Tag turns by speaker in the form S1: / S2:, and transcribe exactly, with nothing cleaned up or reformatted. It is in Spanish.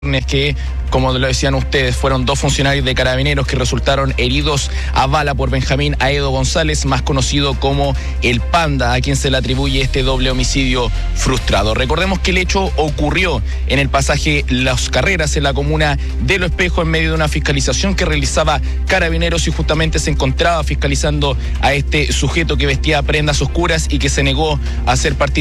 S1: que, como lo decían ustedes, fueron dos funcionarios de Carabineros que resultaron heridos a bala por Benjamín Aedo González, más conocido como el Panda, a quien se le atribuye este doble homicidio frustrado. Recordemos que el hecho ocurrió en el pasaje Las Carreras, en la comuna de Lo Espejo, en medio de una fiscalización que realizaba Carabineros, y justamente se encontraba fiscalizando a este sujeto que vestía prendas oscuras y que se negó a ser partícipe